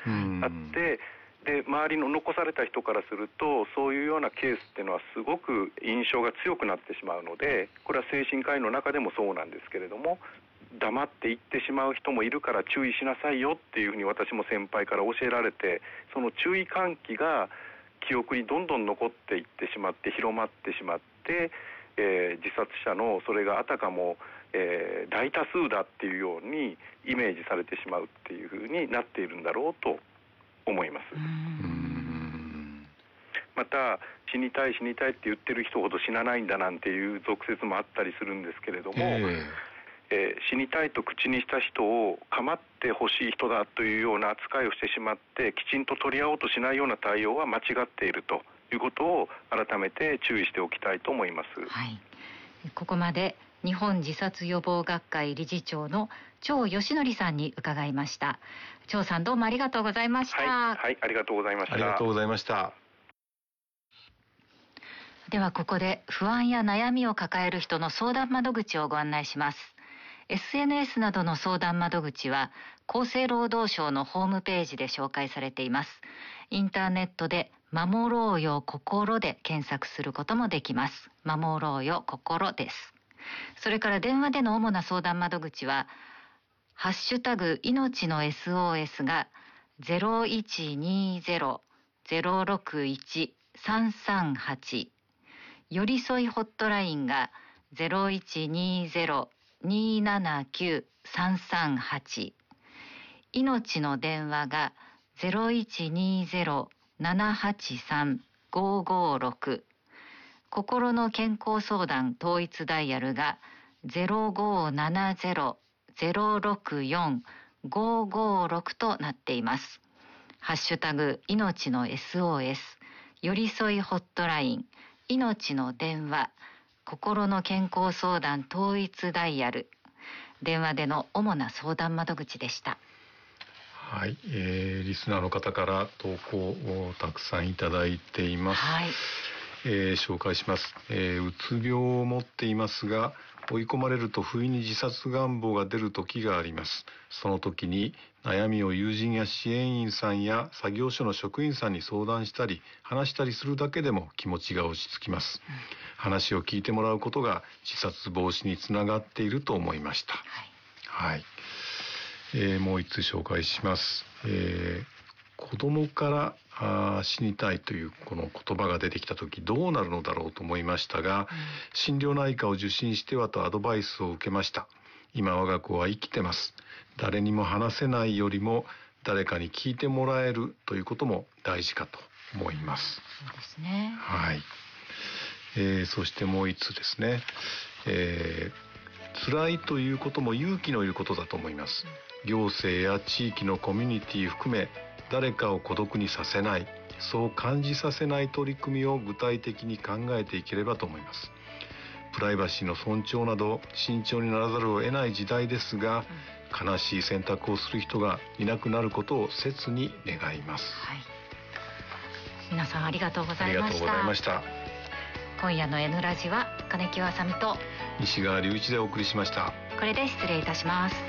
あって、で周りの残された人からするとそういうようなケースっていうのはすごく印象が強くなってしまうので、これは精神科医の中でもそうなんですけれども、黙って言ってしまう人もいるから注意しなさいよっていうふうに私も先輩から教えられて、その注意喚起が記憶にどんどん残っていってしまって広まってしまって、自殺者のそれがあたかも、大多数だっていうようにイメージされてしまうっていうふうになっているんだろうと思います。また死にたい死にたいって言ってる人ほど死なないんだなんていう俗説もあったりするんですけれども、死にたいと口にした人を構ってほしい人だというような扱いをしてしまってきちんと取り合おうとしないような対応は間違っているということを改めて注意しておきたいと思います。 はい、ここまで日本自殺予防学会理事長の張義則さんに伺いました。張さん、どうもありがとうございました。 はい、ありがとうございました。 ありがとうございました。 ではここで不安や悩みを抱える人の相談窓口をご案内します。SNS などの相談窓口は厚生労働省のホームページで紹介されています。インターネットで守ろうよ心で検索することもできます。守ろうよ心です。それから電話での主な相談窓口はハッシュタグ命の SOS が 0120-061-338、寄り添いホットラインが 0120-279-338、命の電話が 0120-783-556、心の健康相談統一ダイヤルが 0570-064-556 となっています。ハッシュタグ命の SOS、 寄り添いホットライン、命の電話、心の健康相談統一ダイヤル、電話での主な相談窓口でした。 はい、リスナーの方から投稿をたくさんいただいています。 はい、 紹介します。うつ病を持っていますが、追い込まれると不意に自殺願望が出る時があります。その時に悩みを友人や支援員さんや作業所の職員さんに相談したり話したりするだけでも気持ちが落ち着きます。話を聞いてもらうことが自殺防止につながっていると思いました。はい、もう一つ紹介します。子供から死にたいというこの言葉が出てきた時どうなるのだろうと思いましたが、心療内科を受診してはとアドバイスを受けました。今我が子は生きてます。誰にも話せないよりも誰かに聞いてもらえるということも大事かと思います。 そうですね。 はい。そしてもう一つですね。辛いということも勇気のいることだと思います。行政や地域のコミュニティ含め誰かを孤独にさせない、そう感じさせない取り組みを具体的に考えていければと思います。プライバシーの尊重など慎重にならざるを得ない時代ですが、悲しい選択をする人がいなくなることを切に願います。 はい、皆さんありがとうございました。 ありがとうございました。 今夜の N ラジは金木あさみと西川隆一でお送りしました。 これで失礼いたします。